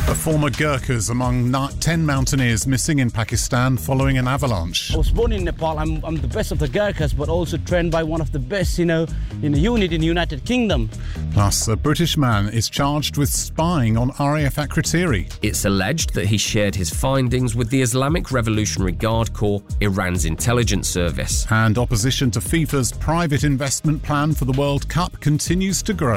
The former Gurkhas among 10 mountaineers missing in Pakistan following an avalanche. I was born in Nepal. I'm the best of the Gurkhas, but also trained by one of the best, in a unit in the United Kingdom. Plus, a British man is charged with spying on RAF Akrotiri. It's alleged that he shared his findings with the Islamic Revolutionary Guard Corps, Iran's intelligence service. And opposition to FIFA's private investment plan for the World Cup continues to grow.